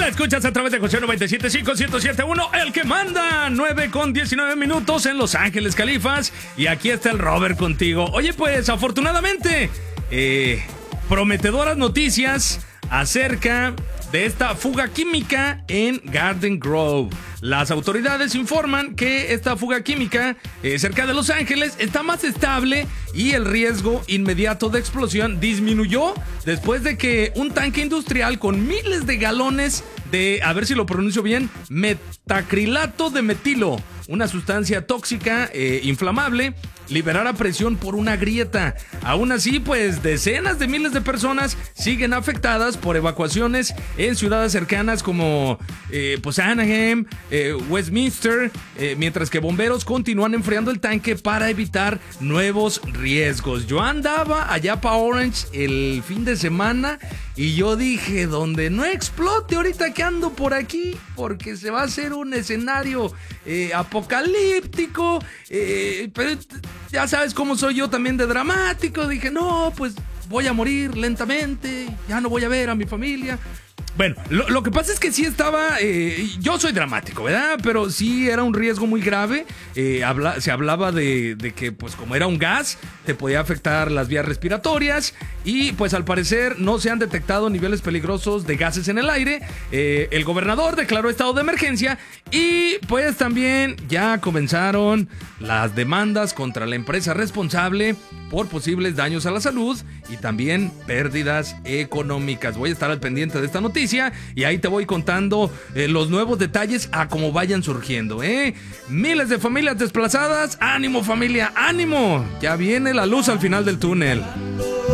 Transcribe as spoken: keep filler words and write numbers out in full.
La escuchas a través de José noventa y siete punto cinco, ciento siete punto uno, el que manda. Nueve con diecinueve minutos en Los Ángeles, Califas. Y aquí está el Robert contigo. Oye, pues afortunadamente, eh, prometedoras noticias acerca de esta fuga química en Garden Grove. Las autoridades informan que esta fuga química eh, cerca de Los Ángeles está más estable y el riesgo inmediato de explosión disminuyó después de que un tanque industrial con miles de galones de, a ver si lo pronuncio bien, metacrilato de metilo, una sustancia tóxica eh, inflamable, liberara presión por una grieta. Aún así, pues decenas de miles de personas siguen afectadas por evacuaciones en ciudades cercanas como eh, pues Anaheim, eh, Westminster, eh, mientras que bomberos continúan enfriando el tanque para evitar nuevos riesgos. Yo andaba allá para Orange el fin de semana y yo dije, donde no explote ahorita que ando por aquí, porque se va a hacer un escenario eh, apocalíptico, eh, pero ya sabes cómo soy yo también de dramático. Dije, no, pues voy a morir lentamente, ya no voy a ver a mi familia. Bueno, lo, lo que pasa es que sí estaba, eh, yo soy dramático, ¿verdad? Pero sí era un riesgo muy grave. Eh, habla, se hablaba de, de que, pues como era un gas, te podía afectar las vías respiratorias. Y pues al parecer no se han detectado niveles peligrosos de gases en el aire. Eh, el gobernador declaró estado de emergencia. Y pues también ya comenzaron las demandas contra la empresa responsable por posibles daños a la salud y también pérdidas económicas. Voy a estar al pendiente de esta noticia y ahí te voy contando eh, los nuevos detalles a cómo vayan surgiendo, ¿eh? Miles de familias desplazadas. ¡Ánimo, familia! ¡Ánimo! Ya viene la luz al final del túnel.